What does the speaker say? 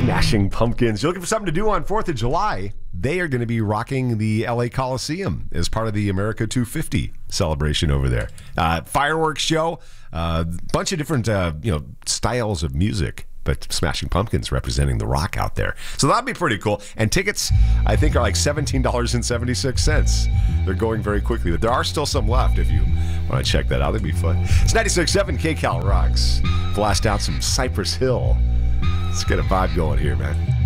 Smashing Pumpkins. You're looking for something to do on 4th of July? They are going to be rocking the LA Coliseum as part of the America 250 celebration over there. Fireworks show, bunch of different styles of music, but Smashing Pumpkins representing the rock out there. So that'd be pretty cool. And tickets, I think, are like $17.76. They're going very quickly, but there are still some left if you want to check that out. That'd be fun. It's 96.7 KCAL Rocks. Blast out some Cypress Hill. Let's get a vibe going here, man.